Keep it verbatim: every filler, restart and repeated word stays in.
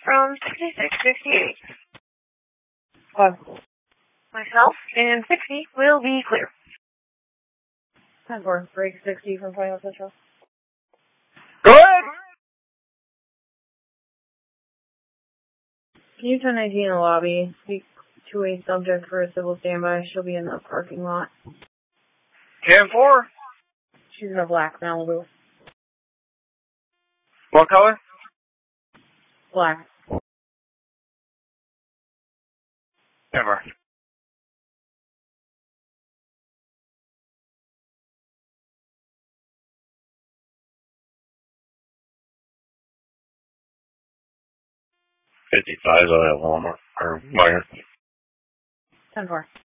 from sixty-six fifty-eight. Five. Myself and sixty will be clear. ten four. Break sixty from Final Central. Go ahead! Can you turn nineteen in the lobby? Speak to a subject for a civil standby. She'll be in the parking lot. ten four. She's in a black Malibu. What color? Black. Never. fifty-five at Walmart, or Meyer. ten four.